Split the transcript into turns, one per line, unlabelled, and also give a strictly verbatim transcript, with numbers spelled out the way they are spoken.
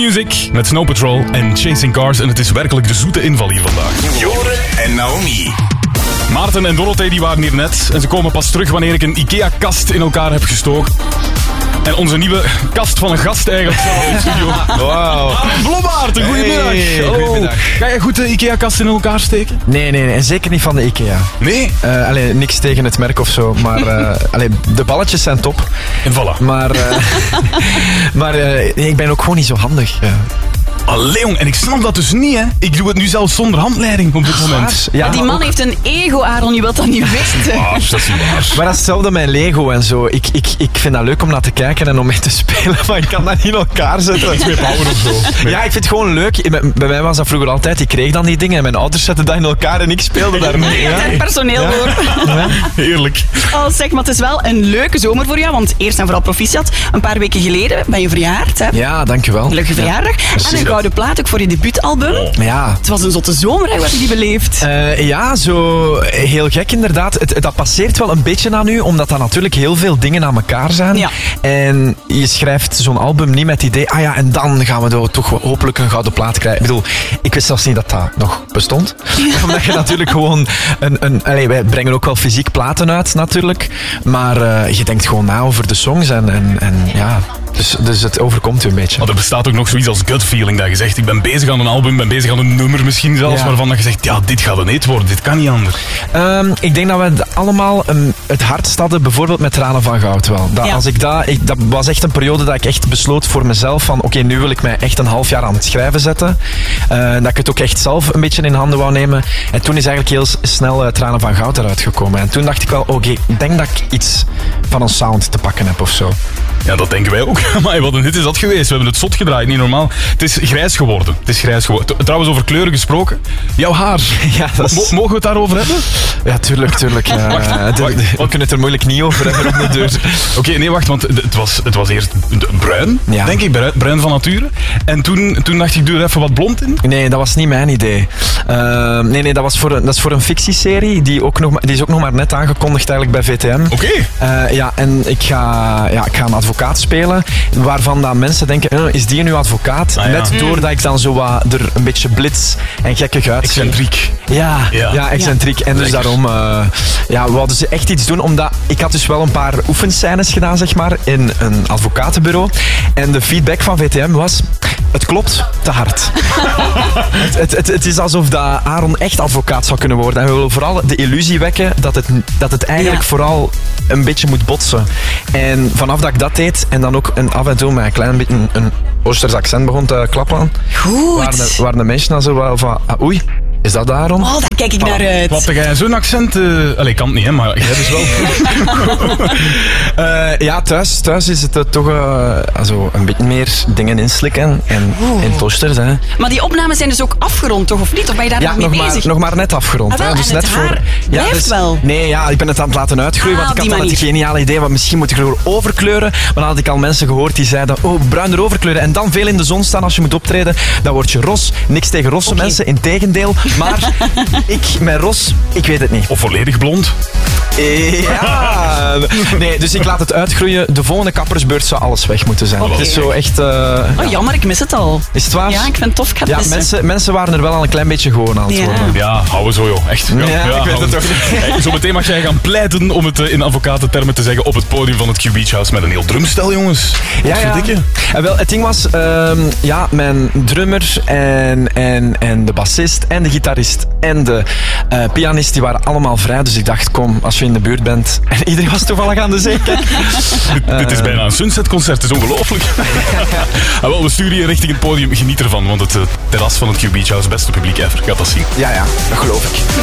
Music met Snow Patrol en Chasing Cars. En het is werkelijk de zoete inval hier vandaag.
Joren en Naomi.
Maarten en Dorothee die waren hier net. En ze komen pas terug wanneer ik een IKEA-kast in elkaar heb gestoken. En onze nieuwe kast van een gast eigenlijk zelf in de studio. Wauw. Blommaarten, goedemiddag.
Hey,
Hallo.
goedemiddag.
Ga jij goed de IKEA-kast in elkaar steken?
Nee, nee, nee, en zeker niet van de IKEA.
Nee?
Uh, allee, niks tegen het merk of zo, maar uh, allee, de balletjes zijn top.
En voilà.
Maar, uh, maar uh, ik ben ook gewoon niet zo handig. Uh.
Allee jong, en ik snap dat dus niet, hè. Ik doe het nu zelfs zonder handleiding op dit moment.
Ja,
die man
ook.
heeft een ego, Aaron, je wilt dat niet weten.
Ah, dat is niet waar.
Maar dat is hetzelfde met Lego en zo. Ik, ik, ik vind dat leuk om naar te kijken en om mee te spelen, maar ik kan dat niet in elkaar zetten.
Iets meer power of zo.
Ja, ik vind het gewoon leuk. Bij, bij mij was dat vroeger altijd. Ik kreeg dan die dingen en mijn ouders zetten dat in elkaar en ik speelde daarmee.
Je hebt daar personeel
Ja.
voor.
Ja.
Heerlijk.
Oh, zeg, maar het is wel een leuke zomer voor jou, want eerst en vooral proficiat. Een paar weken geleden ben je verjaard, hè?
Ja, dankjewel.
Gelukkige verjaardag. En een gouden plaat ook voor je debuutalbum.
Ja.
Het was een zotte zomer, hè, wat je die beleefd.
Uh, ja, zo heel gek inderdaad. Het, het, dat passeert wel een beetje aan u, omdat dat natuurlijk heel veel dingen aan elkaar zijn.
Ja.
En je schrijft zo'n album niet met het idee, ah ja, en dan gaan we er toch hopelijk een gouden plaat krijgen. Ik bedoel, ik wist zelfs niet dat dat nog bestond. Ja. Omdat je natuurlijk gewoon een... een allez, wij brengen ook wel fysiek platen uit, natuurlijk. Maar uh, je denkt gewoon na over de songs en, en, en ja... Dus, dus het overkomt u een beetje.
Maar er bestaat ook nog zoiets als gut feeling, dat je zegt, ik ben bezig aan een album, ben bezig aan een nummer misschien zelfs,
Ja.
waarvan dat je zegt, ja, dit gaat een hit worden, dit kan niet anders.
Um, ik denk dat we het allemaal um, het hardst hadden, bijvoorbeeld met Tranen van Goud wel. Dat,
Ja.
als ik dat, ik, dat was echt een periode dat ik echt besloot voor mezelf van, oké, okay, nu wil ik mij echt een half jaar aan het schrijven zetten. Uh, dat ik het ook echt zelf een beetje in handen wou nemen. En toen is eigenlijk heel s- snel uh, Tranen van Goud eruit gekomen. En toen dacht ik wel, oké, okay, ik denk dat ik iets van een sound te pakken heb of zo.
Ja, dat denken wij ook. Maar wat een hit is dat geweest. We hebben het zot gedraaid, niet normaal. Het is grijs geworden. Het is grijs geworden. Trouwens, over kleuren gesproken. Jouw haar.
Ja, dat is...
Mo- mogen we het daarover hebben?
Ja, tuurlijk, tuurlijk. Uh,
Wacht,
de,
wacht,
de, we
wacht.
kunnen het er moeilijk niet over hebben op de deur.
Oké, okay, nee, wacht, want het was, het was eerst bruin,
Ja.
denk ik, bruin, bruin van nature. En toen, toen dacht ik, doe er even wat blond in.
Nee, dat was niet mijn idee. Uh, nee, nee, dat, was voor een, dat is voor een fictieserie. Die, ook nog, maar- die is ook nog maar net aangekondigd eigenlijk bij V T M.
Oké.
Okay. Uh, ja, en ik ga, ja, ik ga een advocaat spelen. Waarvan dat mensen denken, uh, is die nu advocaat?
Ah, ja.
Net doordat ik dan zo wat er een beetje blits en gekkig uitzie.
Excentriek.
Ja,
Ja.
ja. excentriek. En dus
Lekker.
daarom uh, ja, we wilden ze echt iets doen. Omdat ik had dus wel een paar oefenscènes gedaan, zeg maar, in een advocatenbureau. En de feedback van V T M was, het klopt te hard. het, het, het, het is alsof dat Aaron echt advocaat zou kunnen worden. En we willen vooral de illusie wekken dat het, dat het eigenlijk
Ja.
vooral een beetje moet botsen. En vanaf dat ik dat deed, en dan ook een, af en toe met een klein beetje een, een Oosters accent begon te klappen,
Goed.
waren de, waren de mensen dan zo wel van, ah, oei, is dat Aaron?
Oh, daar kijk ik naar uit.
Wat jij zo'n accent... Uh... Allee, ik kan het niet, hè, maar jij dus wel.
Uh, ja, thuis, thuis is het uh, toch uh, also een beetje meer dingen inslikken en in toasters. Hè.
Maar die opnames zijn dus ook afgerond, toch? Of niet? Of ben je daar
Ja,
nog mee
nog maar,
bezig?
nog maar net afgerond.
Ah, wel,
hè. Dus
en
net
het
voor,
haar
ja,
blijft
dus,
wel?
Nee, ja, ik ben het aan het laten uitgroeien,
Ah,
want ik
op
had
die
dan het
manier.
geniale idee, want misschien moet ik er overkleuren. Maar dan had ik al mensen gehoord die zeiden, oh, bruin er overkleuren en dan veel in de zon staan als je moet optreden. Dan word je ros. Niks tegen rosse
Okay.
mensen, integendeel. Maar ik met ros, ik weet het niet.
Of volledig blond.
Ja. Nee, dus ik laat het uitgroeien. De volgende kappersbeurt zou alles weg moeten zijn.
Oké.
Het is zo echt... Uh,
Oh, jammer, ik mis het al.
is het waar?
Ja, ik vind het tof, ik ga het
Ja,
missen.
mensen, mensen waren er wel al een klein beetje gewoon aan het
Ja.
worden.
Ja, hou we zo, joh. Echt.
Ja, ik weet het
hou-
toch niet.
Hey, zometeen mag jij gaan pleiten, om het uh, in advocatentermen te zeggen, op het podium van het Q Beach House met een heel drumstel, jongens.
Ja, ja.
Potverdikke.
En wel, het ding was, um, ja, mijn drummer en, en, en de bassist en de gitarist en de uh, pianist, die waren allemaal vrij. Dus ik dacht, kom, als je in de buurt bent. En iedereen was toevallig aan de zee. Kijk.
Dit, dit is bijna een Sunset-concert, het is ongelooflijk. En wel, we sturen je richting het podium, geniet ervan, want het uh, terras van het Q Beach House, beste publiek ever, gaat dat zien.
Ja, ja, dat geloof ik.